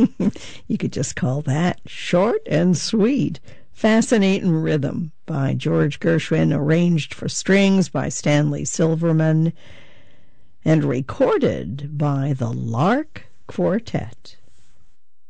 You could just call that short and sweet. Fascinating Rhythm by George Gershwin, arranged for strings by Stanley Silverman, and recorded by the Lark Quartet.